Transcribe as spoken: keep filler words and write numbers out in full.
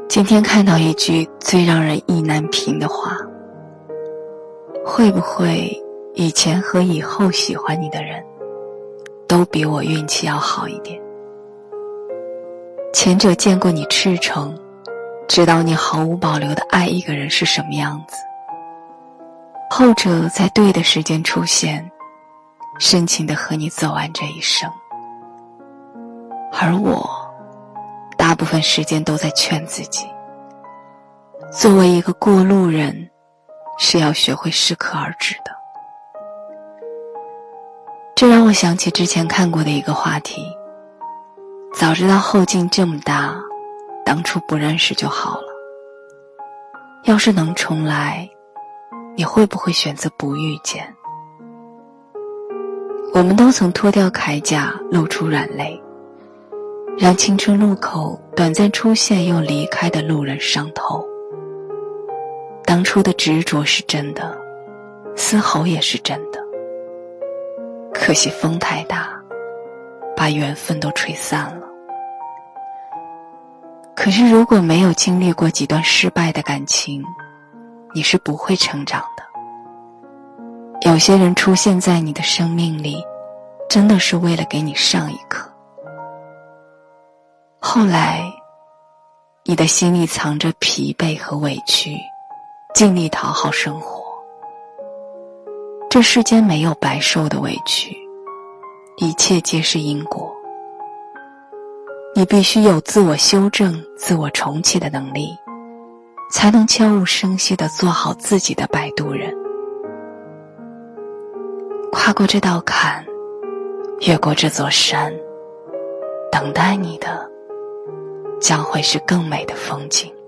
今天看到一句最让人意难平的话，会不会以前和以后喜欢你的人都比我运气要好一点？前者见过你赤诚，知道你毫无保留地爱一个人是什么样子，后者在对的时间出现，深情地和你走完这一生。而我大部分时间都在劝自己，作为一个过路人，是要学会适可而止的。这让我想起之前看过的一个话题，早知道后劲这么大，当初不认识就好了。要是能重来，你会不会选择不遇见？我们都曾脱掉铠甲，露出软肋，让青春路口短暂出现又离开的路人伤透。当初的执着是真的，嘶吼也是真的，可惜风太大，把缘分都吹散了。可是如果没有经历过几段失败的感情，你是不会成长的。有些人出现在你的生命里，真的是为了给你上一课。后来，你的心里藏着疲惫和委屈，尽力讨好生活。这世间没有白受的委屈，一切皆是因果。你必须有自我修正、自我重启的能力，才能悄无声息地做好自己的摆渡人。跨过这道坎，越过这座山，等待你的将会是更美的风景。